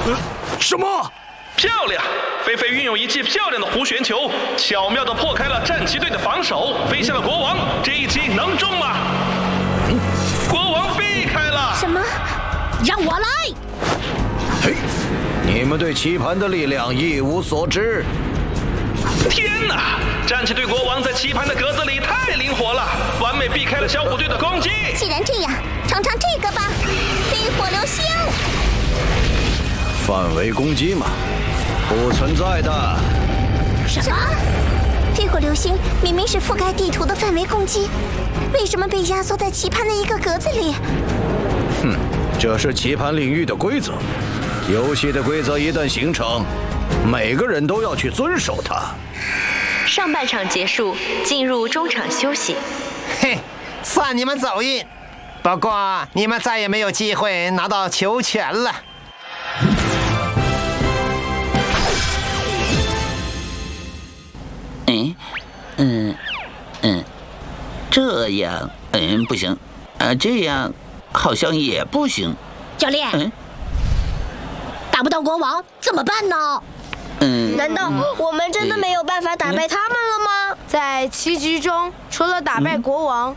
什么？ 漂亮！菲菲运用一记漂亮的弧旋球，巧妙地破开了战旗队的防守，飞向了国王。这一击能中吗？国王避开了。 什么？让我来！ 嘿，你们对棋盘的力量一无所知。 天哪！战旗队国王在棋盘的格子里太灵活了，完美避开了小虎队的攻击。 既然这样，尝尝这个吧，飞火流星。 范围攻击嘛，不存在的。 什么？飞火流星明明是覆盖地图的范围攻击，为什么被压缩在棋盘的一个格子里？ 哼，这是棋盘领域的规则。游戏的规则一旦形成，每个人都要去遵守它。 上半场结束，进入中场休息。 嘿，算你们走运，不过你们再也没有机会拿到球权了。 这样不行，这样好像也不行。 教练，打不到国王怎么办呢？ 难道我们真的没有办法打败他们了吗？ 在棋局中，除了打败国王，